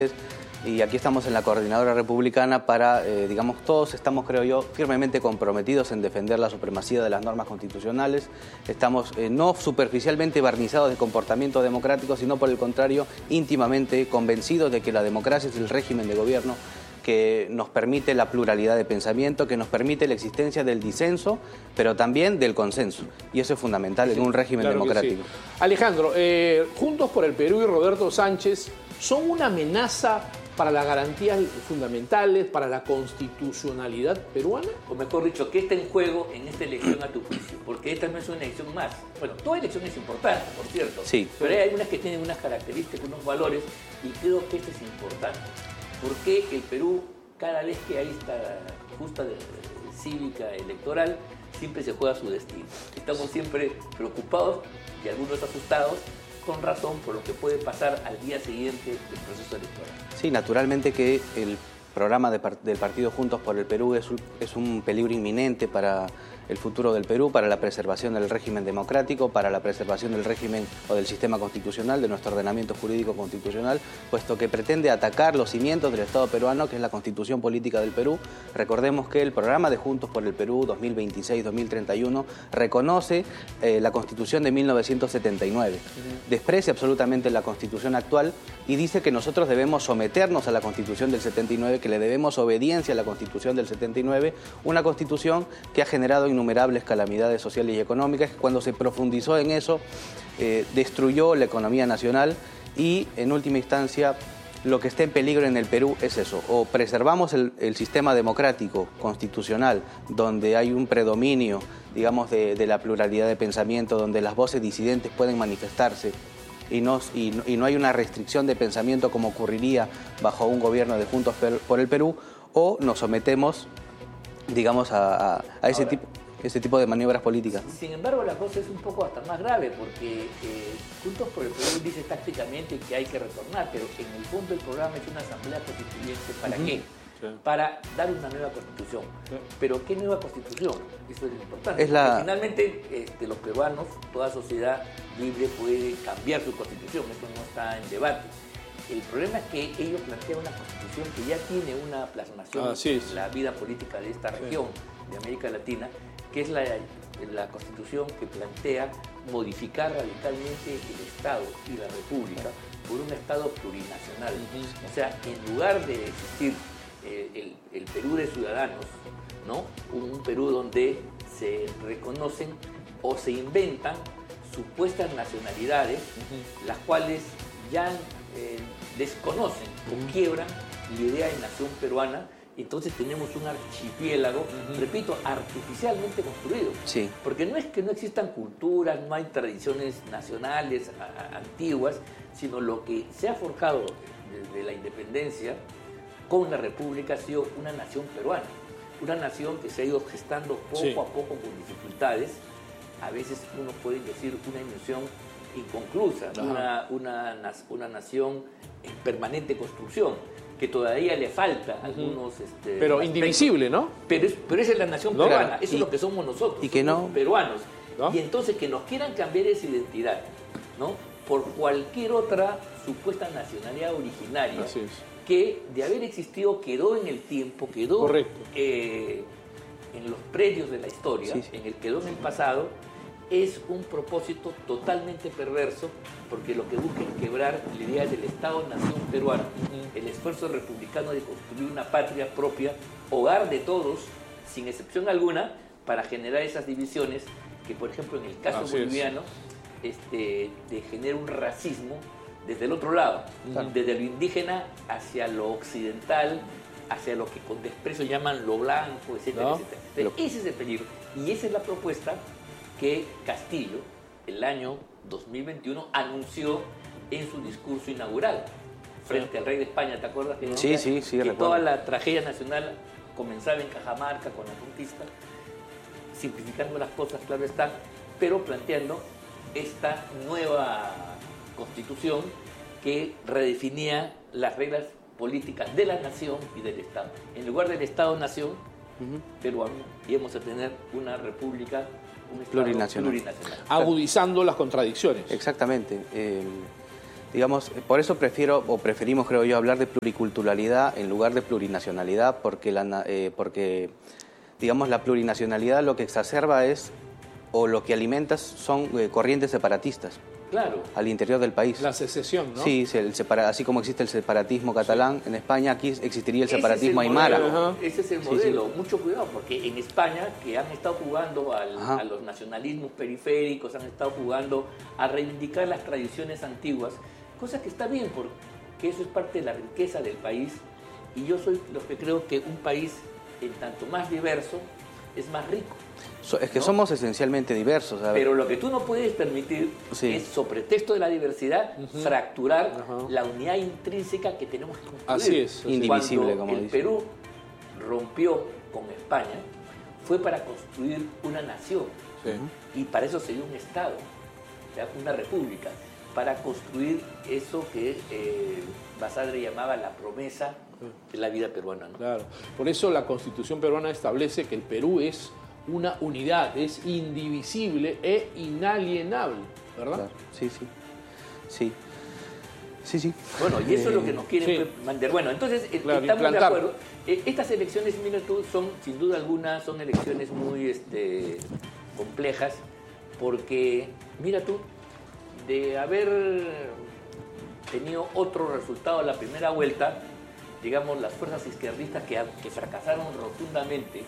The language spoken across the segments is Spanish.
Y aquí estamos en la Coordinadora Republicana para, digamos, todos estamos, creo yo, firmemente comprometidos en defender la supremacía de las normas constitucionales. Estamos no superficialmente barnizados de comportamiento democrático, sino por el contrario, íntimamente convencidos de que la democracia es el régimen de gobierno que nos permite la pluralidad de pensamiento, que nos permite la existencia del disenso, pero también del consenso. Y eso es fundamental en un régimen democrático. Sí. Alejandro, Juntos por el Perú y Roberto Sánchez son una amenaza para las garantías fundamentales, para la constitucionalidad peruana. O mejor dicho, ¿qué está en juego en esta elección a tu juicio? Porque esta no es una elección más. Bueno, toda elección es importante, por cierto. Sí. Pero hay unas que tienen unas características, unos valores, y creo que esta es importante. Porque el Perú, cada vez que hay esta justa cívica electoral, siempre se juega su destino. Estamos siempre preocupados y algunos asustados, con razón, por lo que puede pasar al día siguiente del proceso electoral. Sí, naturalmente que el programa del Partido Juntos por el Perú es un peligro inminente para el futuro del Perú, para la preservación del régimen democrático, para la preservación del régimen o del sistema constitucional, de nuestro ordenamiento jurídico constitucional, puesto que pretende atacar los cimientos del Estado peruano, que es la Constitución Política del Perú. Recordemos que el programa de Juntos por el Perú 2026-2031 reconoce la Constitución de 1979, desprecia absolutamente la Constitución actual y dice que nosotros debemos someternos a la Constitución del 79, que le debemos obediencia a la Constitución del 79, una Constitución que ha generado innumerables calamidades sociales y económicas, que cuando se profundizó en eso, destruyó la economía nacional y, en última instancia, lo que está en peligro en el Perú es eso: o preservamos el sistema democrático, constitucional, donde hay un predominio, digamos, de la pluralidad de pensamiento, donde las voces disidentes pueden manifestarse, y no hay una restricción de pensamiento como ocurriría bajo un gobierno de Juntos por el Perú, o nos sometemos, digamos, a ese tipo de maniobras políticas. Sin embargo, la cosa es un poco hasta más grave, porque Juntos por el Perú dice tácticamente que hay que retornar, pero en el fondo el programa es una asamblea constituyente. ¿Para qué? Sí. Para dar una nueva constitución. Sí. Pero ¿qué nueva constitución? Eso es lo importante. Finalmente, los peruanos, toda sociedad libre puede cambiar su constitución, eso no está en debate. El problema es que ellos plantean una constitución que ya tiene una plasmación en la vida política de esta región, de América Latina, que es la constitución que plantea modificar radicalmente el Estado y la República por un Estado plurinacional. O sea, en lugar de existir el Perú de ciudadanos, ¿no? Un Perú donde se reconocen o se inventan supuestas nacionalidades, las cuales ya desconocen o quiebran la idea de nación peruana. Entonces tenemos un archipiélago, repito, artificialmente construido. Sí. Porque no es que no existan culturas, no hay tradiciones nacionales antiguas, sino lo que se ha forjado desde la independencia con la República ha sido una nación peruana. Una nación que se ha ido gestando poco a poco con dificultades. A veces uno puede decir una nación inconclusa, una nación en permanente construcción, que todavía le falta algunos... pero aspectos. Indivisible, ¿no? Pero esa es la nación peruana, eso es lo que somos nosotros, y que somos peruanos. ¿No? Y entonces que nos quieran cambiar esa identidad, ¿no? Por cualquier otra supuesta nacionalidad originaria, que de haber existido quedó en el tiempo, quedó en los predios de la historia, quedó en el pasado. Es un propósito totalmente perverso, porque lo que busca es quebrar la idea del Estado-nación peruano, el esfuerzo republicano de construir una patria propia, hogar de todos, sin excepción alguna, para generar esas divisiones que, por ejemplo, en el caso boliviano, genera un racismo desde el otro lado, desde lo indígena hacia lo occidental, hacia lo que con desprecio llaman lo blanco, etcétera, etcétera. Ese es el peligro, y esa es la propuesta que Castillo, el año 2021, anunció en su discurso inaugural frente al rey de España. ¿Te acuerdas? Que recuerdo. Toda la tragedia nacional comenzaba en Cajamarca con la conquista, simplificando las cosas, claro está, pero planteando esta nueva constitución que redefinía las reglas políticas de la nación y del Estado. En lugar del Estado-nación peruano, íbamos a tener una república plurinacional. Agudizando las contradicciones. Exactamente. Digamos, por eso preferimos, creo yo, hablar de pluriculturalidad en lugar de plurinacionalidad, porque digamos, la plurinacionalidad lo que exacerba es, o lo que alimenta son corrientes separatistas. Claro. Al interior del país. La secesión, ¿no? Sí, así como existe el separatismo catalán, en España aquí existiría el separatismo aymara. Ese es el modelo. Mucho cuidado, porque en España, que han estado jugando a los nacionalismos periféricos, han estado jugando a reivindicar las tradiciones antiguas, cosa que está bien, porque eso es parte de la riqueza del país, y yo soy lo que creo que un país, en tanto más diverso, es más rico. Es que somos esencialmente diversos. Pero lo que tú no puedes permitir es, sobre pretexto de la diversidad, fracturar la unidad intrínseca que tenemos que construir. Así es. Indivisible, como el dice. Perú rompió con España, fue para construir una nación. Y para eso se dio un Estado, una república, para construir eso que Basadre llamaba la promesa de la vida peruana, ¿no? Claro. Por eso la Constitución peruana establece que el Perú es una unidad, es indivisible e inalienable, ¿verdad? Claro. Sí. Bueno, y eso es lo que nos quieren mandar. Bueno, entonces estamos de acuerdo. Estas elecciones, mira tú, son, sin duda alguna, son elecciones muy complejas, porque, mira tú, de haber tenido otro resultado en la primera vuelta, digamos, las fuerzas izquierdistas que fracasaron rotundamente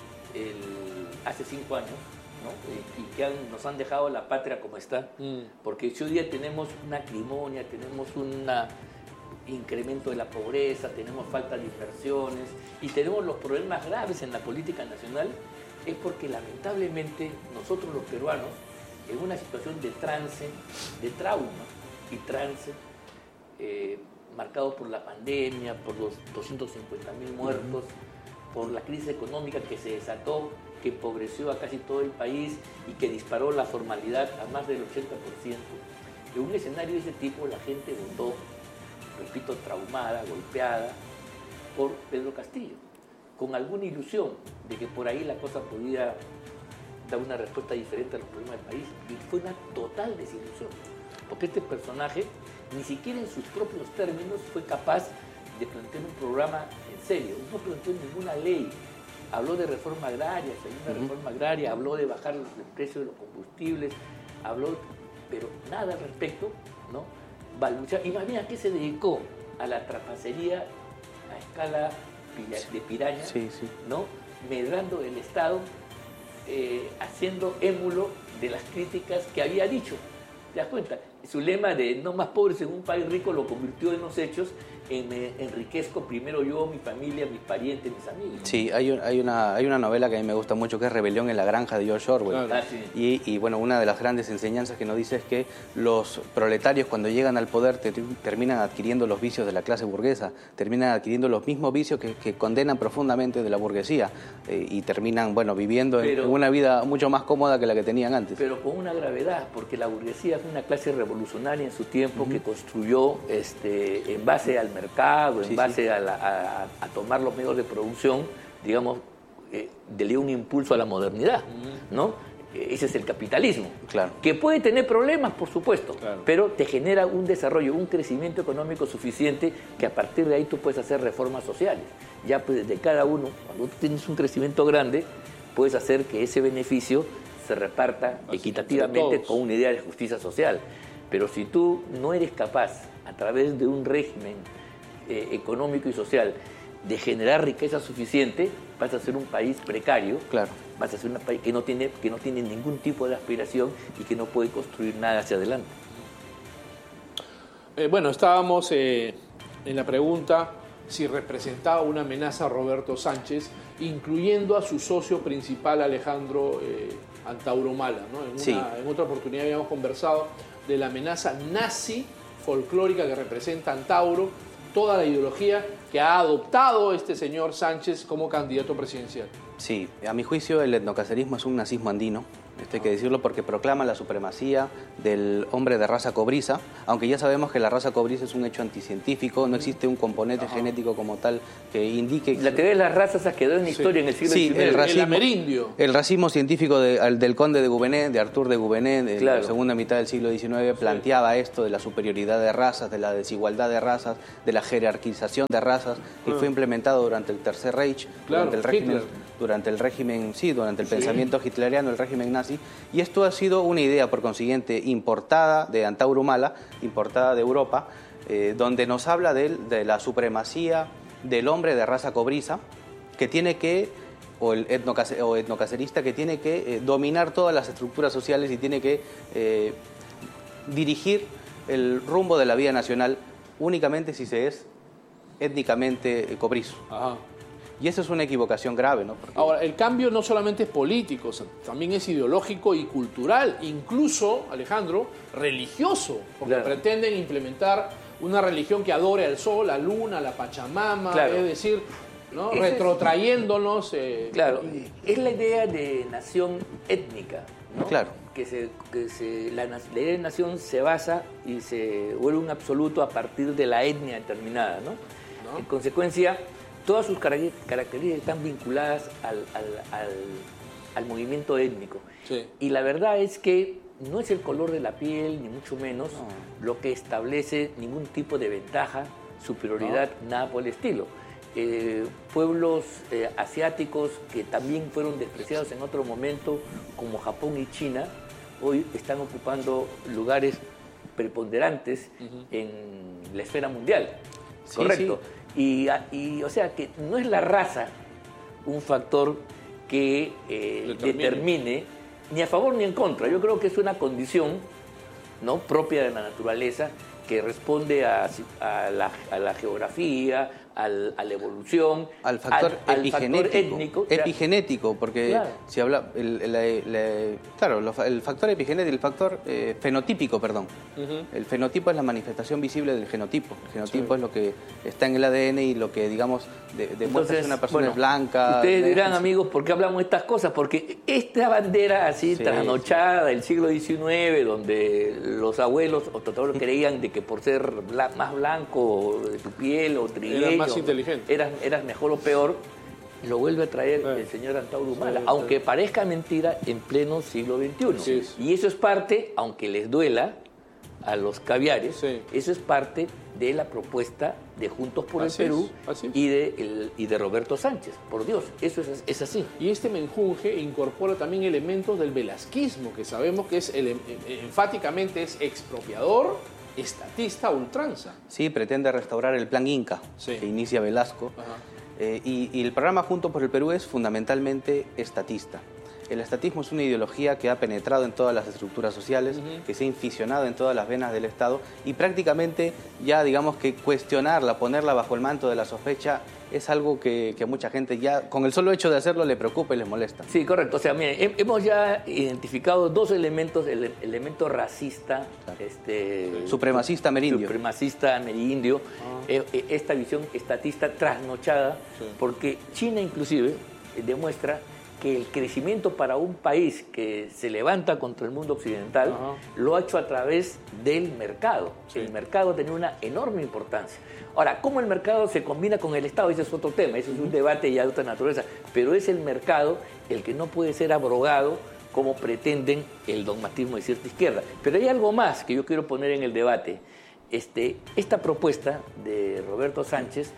hace 5 años, ¿no? Y que nos han dejado la patria como está, porque si hoy día tenemos una acrimonia, tenemos un incremento de la pobreza, tenemos falta de inversiones y tenemos los problemas graves en la política nacional, es porque lamentablemente nosotros los peruanos, en una situación de trance, de trauma y trance, marcado por la pandemia, por los 250.000 muertos, por la crisis económica que se desató, que empobreció a casi todo el país y que disparó la formalidad a más del 80%. En un escenario de ese tipo la gente votó, repito, traumada, golpeada por Pedro Castillo, con alguna ilusión de que por ahí la cosa podía dar una respuesta diferente a los problemas del país, y fue una total desilusión, porque este personaje ni siquiera en sus propios términos fue capaz de plantear un programa en serio, no planteó ninguna ley, habló de reforma agraria, reforma agraria, habló de bajar el precio de los combustibles, pero nada al respecto, ¿no? Balbucear. Y más bien, ¿a qué se dedicó? A la trapacería a escala de piraña, ¿no? Medrando el Estado, haciendo émulo de las críticas que había dicho. ¿Te das cuenta? Su lema de no más pobres en un país rico lo convirtió en los hechos en me enriquezco primero yo, mi familia, mis parientes, mis amigos. Sí, hay una novela que a mí me gusta mucho que es Rebelión en la Granja de George Orwell. Claro. Y bueno, una de las grandes enseñanzas que nos dice es que los proletarios cuando llegan al poder terminan adquiriendo los vicios de la clase burguesa, terminan adquiriendo los mismos vicios que condenan profundamente de la burguesía y terminan, bueno, viviendo en una vida mucho más cómoda que la que tenían antes. Pero con una gravedad, porque la burguesía fue una clase revolucionaria en su tiempo que construyó en base al mercado, en base a tomar los medios de producción, digamos, le dio un impulso a la modernidad, ¿no? Ese es el capitalismo, claro, que puede tener problemas, por supuesto, claro, pero te genera un desarrollo, un crecimiento económico suficiente que a partir de ahí tú puedes hacer reformas sociales. Ya pues, de cada uno, cuando tú tienes un crecimiento grande, puedes hacer que ese beneficio se reparta equitativamente con una idea de justicia social. Pero si tú no eres capaz, a través de un régimen económico y social, de generar riqueza suficiente, vas a ser un país precario, claro, vas a ser un país que no tiene ningún tipo de aspiración y que no puede construir nada hacia adelante. Bueno, estábamos en la pregunta si representaba una amenaza a Roberto Sánchez, incluyendo a su socio principal Alejandro Antauro Humala, ¿no? En otra oportunidad habíamos conversado de la amenaza nazi folclórica que representa Antauro, toda la ideología que ha adoptado este señor Sánchez como candidato presidencial. Sí, a mi juicio el etnocacerismo es un nazismo andino, esto hay que decirlo, porque proclama la supremacía del hombre de raza cobriza, aunque ya sabemos que la raza cobriza es un hecho anticientífico, no existe un componente genético como tal que indique... La teoría de las razas se quedó en la historia en el siglo XIX. El amerindio. El racismo científico del conde de Gouvenet, de Arthur de Gouvenet, en la segunda mitad del siglo XIX, planteaba esto de la superioridad de razas, de la desigualdad de razas, de la jerarquización de razas, que fue implementado durante el Tercer Reich, durante el pensamiento hitleriano, el régimen nazi, y esto ha sido una idea, por consiguiente, importada de Antauro Humala, importada de Europa, donde nos habla de la supremacía del hombre de raza cobriza, que tiene que, o etnocacerista, que tiene que dominar todas las estructuras sociales y tiene que dirigir el rumbo de la vida nacional únicamente si se es étnicamente cobrizo. Ajá. Y eso es una equivocación grave, ¿no? Porque... Ahora, el cambio no solamente es político, también es ideológico y cultural, incluso, Alejandro, religioso, porque pretenden implementar una religión que adore al sol, la luna, la Pachamama, es decir, ¿no? Retrotrayéndonos... Claro, es la idea de nación étnica, ¿no? Claro. La idea de nación se basa y se vuelve un absoluto a partir de la etnia determinada, ¿no? En consecuencia, todas sus características están vinculadas al movimiento étnico. Sí. Y la verdad es que no es el color de la piel, ni mucho menos, lo que establece ningún tipo de ventaja, superioridad, nada por el estilo. Pueblos asiáticos que también fueron despreciados en otro momento, como Japón y China, hoy están ocupando lugares preponderantes en la esfera mundial. Sí, correcto. Sí. Y o sea que no es la raza un factor que determine ni a favor ni en contra. Yo creo que es una condición, ¿no?, propia de la naturaleza, que responde a la geografía, a la evolución, al factor epigenético, factor étnico. Epigenético, porque si habla el factor epigenético, el factor fenotípico, perdón. El fenotipo es la manifestación visible del genotipo. El genotipo es lo que está en el ADN y lo que, digamos, demuestra que una persona es blanca. Ustedes dirán, amigos, ¿por qué hablamos de estas cosas? Porque esta bandera así trasnochada del siglo XIX, donde los abuelos o tatabuelos creían de que por ser más blanco de tu piel o trigueño, más inteligente, eras mejor o peor, lo vuelve a traer el señor Antauro Humala, aunque parezca mentira, en pleno siglo XXI. Y eso es parte, aunque les duela a los caviares, eso es parte de la propuesta de Juntos por el Perú y de Roberto Sánchez. Por Dios, eso es así. Y este menjunje incorpora también elementos del velasquismo, que sabemos que es enfáticamente es expropiador, estatista, ultranza. Sí, pretende restaurar el plan Inca, que inicia Velasco. Y el programa Juntos por el Perú es fundamentalmente estatista. El estatismo es una ideología que ha penetrado en todas las estructuras sociales, que se ha inficionado en todas las venas del Estado y prácticamente ya, digamos, que cuestionarla, ponerla bajo el manto de la sospecha, es algo que mucha gente ya, con el solo hecho de hacerlo, le preocupa y les molesta. Sí, correcto. O sea, miren, hemos ya identificado dos elementos, el elemento racista, supremacista amerindio. Supremacista amerindio, esta visión estatista trasnochada, porque China inclusive demuestra que el crecimiento para un país que se levanta contra el mundo occidental lo ha hecho a través del mercado. El mercado tiene una enorme importancia. Ahora, ¿cómo el mercado se combina con el Estado? Ese es otro tema, ese es un debate ya de otra naturaleza, pero es el mercado el que no puede ser abrogado como pretenden el dogmatismo de cierta izquierda. Pero hay algo más que yo quiero poner en el debate. Esta propuesta de Roberto Sánchez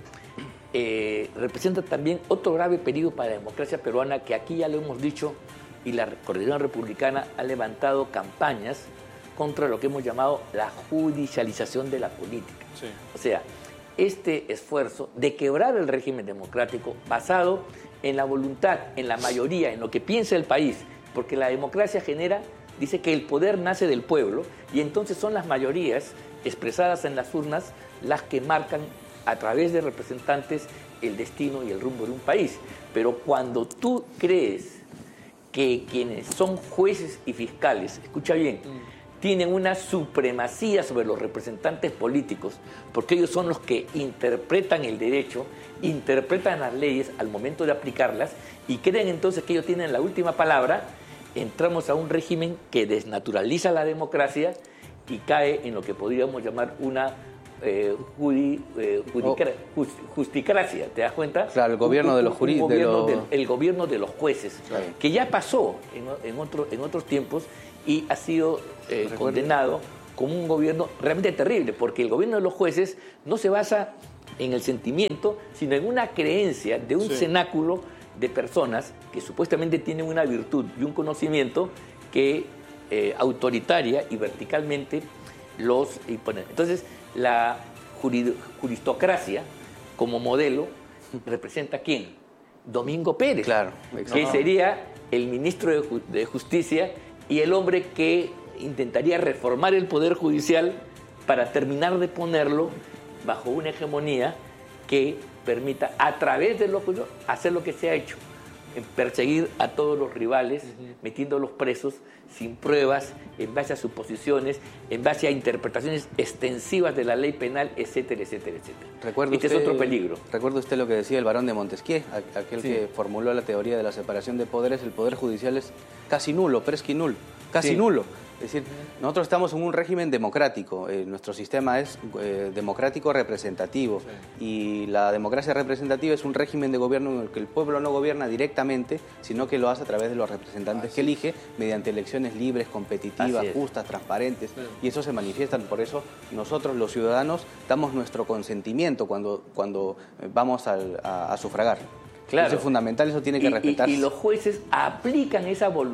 representa también otro grave peligro para la democracia peruana, que aquí ya lo hemos dicho, y la Coordinación Republicana ha levantado campañas contra lo que hemos llamado la judicialización de la política. O sea, este esfuerzo de quebrar el régimen democrático basado en la voluntad, en la mayoría, en lo que piensa el país, porque la democracia dice que el poder nace del pueblo, y entonces son las mayorías expresadas en las urnas las que marcan a través de representantes el destino y el rumbo de un país. Pero cuando tú crees que quienes son jueces y fiscales, escucha bien, tienen una supremacía sobre los representantes políticos, porque ellos son los que interpretan el derecho, interpretan las leyes al momento de aplicarlas, y creen entonces que ellos tienen la última palabra, entramos a un régimen que desnaturaliza la democracia y cae en lo que podríamos llamar una justicracia, ¿te das cuenta? Claro, el gobierno de los juristas. El gobierno de los jueces, claro, que ya pasó en otros tiempos y ha sido condenado como un gobierno realmente terrible, porque el gobierno de los jueces no se basa en el sentimiento, sino en una creencia de un cenáculo de personas que supuestamente tienen una virtud y un conocimiento que autoritaria y verticalmente los imponen. Entonces, la juristocracia como modelo representa ¿a quién? Domingo Pérez, claro, que sería el ministro de Justicia y el hombre que intentaría reformar el Poder Judicial para terminar de ponerlo bajo una hegemonía que permita, a través de los juicios, hacer lo que se ha hecho, perseguir a todos los rivales, metiéndolos presos sin pruebas, en base a suposiciones, en base a interpretaciones extensivas de la ley penal, etcétera, etcétera, etcétera. Este es otro peligro. ¿Recuerda usted lo que decía el barón de Montesquieu, aquel que formuló la teoría de la separación de poderes? El poder judicial es casi nulo, presque nulo, casi nulo. Es decir, nosotros estamos en un régimen democrático, nuestro sistema es democrático representativo y la democracia representativa es un régimen de gobierno en el que el pueblo no gobierna directamente, sino que lo hace a través de los representantes que elige mediante elecciones libres, competitivas, justas, transparentes, y eso se manifiesta. Por eso nosotros los ciudadanos damos nuestro consentimiento cuando vamos a sufragar. Claro. Eso es fundamental, eso tiene que respetarse. Y los jueces aplican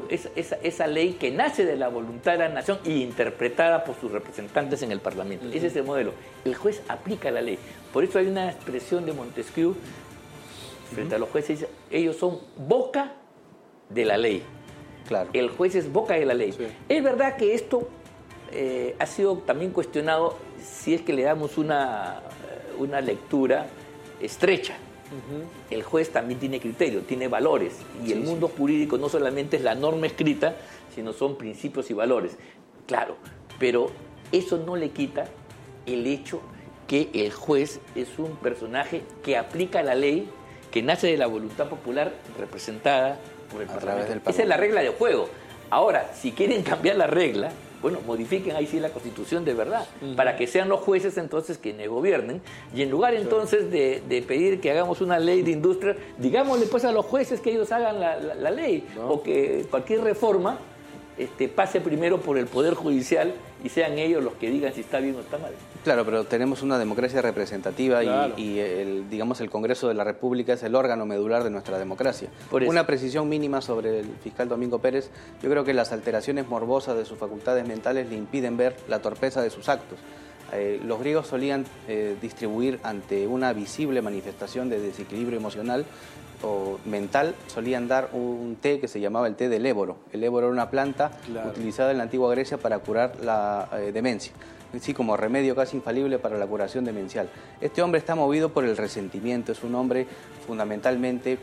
esa ley que nace de la voluntad de la nación y interpretada por sus representantes en el Parlamento. Ese es el modelo. El juez aplica la ley. Por eso hay una expresión de Montesquieu frente a los jueces, dice, ellos son boca de la ley. Claro. El juez es boca de la ley. Sí. Es verdad que esto ha sido también cuestionado si es que le damos una lectura estrecha. El juez también tiene criterio, tiene valores, y el mundo jurídico no solamente es la norma escrita, sino son principios y valores. Claro, pero eso no le quita el hecho que el juez es un personaje que aplica la ley, que nace de la voluntad popular representada por el Parlamento. Esa es la regla de juego. Ahora, si quieren cambiar la regla, bueno, modifiquen ahí sí la Constitución de verdad, para que sean los jueces entonces quienes gobiernen, y en lugar entonces de pedir que hagamos una ley de industria, digámosle pues a los jueces que ellos hagan la ley, o que cualquier reforma pase primero por el Poder Judicial y sean ellos los que digan si está bien o está mal. Claro, pero tenemos una democracia representativa, claro, y el Congreso de la República es el órgano medular de nuestra democracia. Una precisión mínima sobre el fiscal Domingo Pérez: yo creo que las alteraciones morbosas de sus facultades mentales le impiden ver la torpeza de sus actos. Los griegos solían distribuir ante una visible manifestación de desequilibrio emocional o mental, solían dar un té que se llamaba el té del éboro. El éboro era una planta utilizada en la antigua Grecia para curar la demencia, así como remedio casi infalible para la curación demencial. Este hombre está movido por el resentimiento, es un hombre fundamentalmente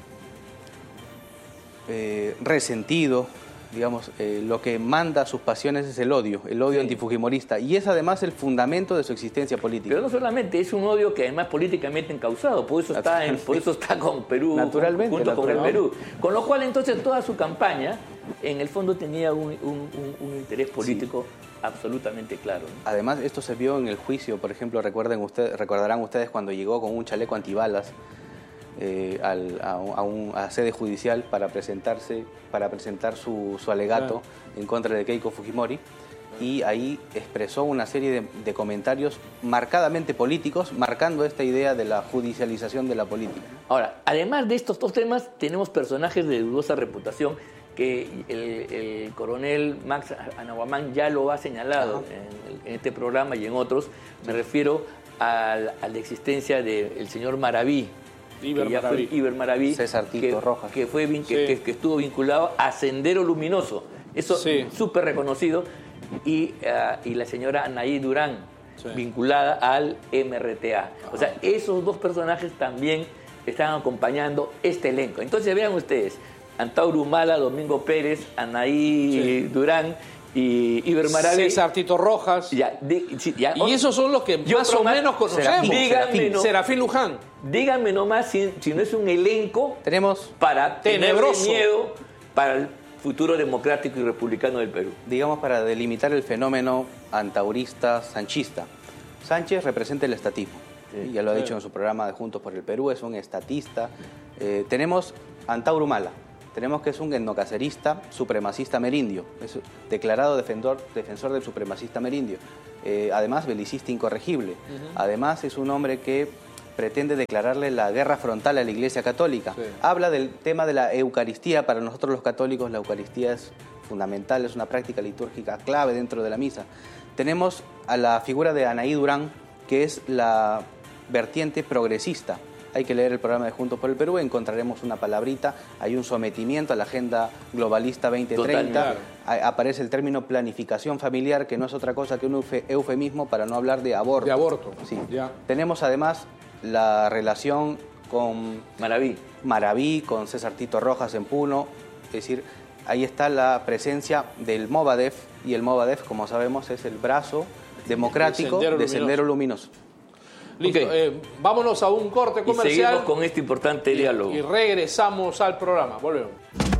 resentido. Digamos, lo que manda sus pasiones es el odio antifujimorista, y es además el fundamento de su existencia política. Pero no solamente, es un odio que además políticamente encausado, por eso está con Perú, junto con el Perú. Con lo cual entonces toda su campaña en el fondo tenía un interés político absolutamente claro, ¿no? Además, esto se vio en el juicio, por ejemplo, recordarán ustedes cuando llegó con un chaleco antibalas a sede judicial para presentar su alegato en contra de Keiko Fujimori, y ahí expresó una serie de comentarios marcadamente políticos, marcando esta idea de la judicialización de la política. Ahora, además de estos dos temas, tenemos personajes de dudosa reputación que el coronel Max Anahuamán ya lo ha señalado en este programa y en otros. Me refiero a la existencia del señor Maraví, Iber Maraví, César Tito Rojas, que estuvo vinculado a Sendero Luminoso, eso súper reconocido, y la señora Anaí Durán, vinculada al MRTA. O sea, esos dos personajes también están acompañando este elenco. Entonces vean ustedes, Antauro Humala, Domingo Pérez, Anaí Durán y Iber Maraví, César Tito Rojas, y esos son los que más o menos conocemos. Serafín Luján. Díganme nomás si no es un elenco tenemos para tener miedo para el futuro democrático y republicano del Perú? Digamos, para delimitar el fenómeno antaurista sanchista. Sánchez representa el estatismo. Sí, ya lo ha dicho en su programa de Juntos por el Perú, es un estatista. Tenemos Antauro Humala, tenemos que es un etnocacerista, supremacista amerindio, es declarado defensor del supremacista amerindio. Además, belicista incorregible. Además, es un hombre que pretende declararle la guerra frontal a la Iglesia Católica. Sí. Habla del tema de la Eucaristía. Para nosotros los católicos la Eucaristía es fundamental, es una práctica litúrgica clave dentro de la misa. Tenemos a la figura de Anaí Durán, que es la vertiente progresista. Hay que leer el programa de Juntos por el Perú, encontraremos una palabrita, hay un sometimiento a la Agenda Globalista 2030, aparece el término planificación familiar, que no es otra cosa que un eufemismo para no hablar de aborto. De aborto. Sí. Ya. Tenemos además la relación con Maraví, con César Tito Rojas en Puno, es decir, ahí está la presencia del Movadef, y el Movadef, como sabemos, es el brazo democrático de Sendero Luminoso. Listo, vámonos a un corte comercial. Y seguimos con este importante diálogo. Y regresamos al programa. Volvemos.